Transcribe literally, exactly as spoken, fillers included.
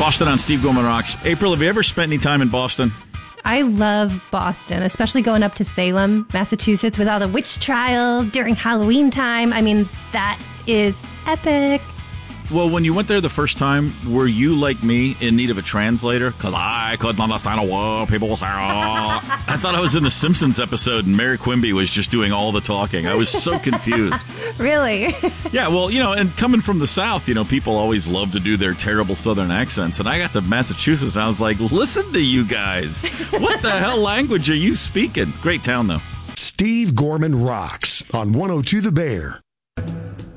Boston on Steve Gorman Rocks. April, have you ever spent any time in Boston? I love Boston, especially going up to Salem, Massachusetts, with all the witch trials during Halloween time. I mean, that is epic. Well, when you went there the first time, were you like me in need of a translator? Because I couldn't understand a word people were saying. I thought I was in the Simpsons episode and Mary Quimby was just doing all the talking. I was so confused. Really? Yeah, well, you know, and coming from the South, you know, people always love to do their terrible Southern accents. And I got to Massachusetts and I was like, listen to you guys. What the hell language are you speaking? Great town, though. Steve Gorman Rocks on one oh two The Bear.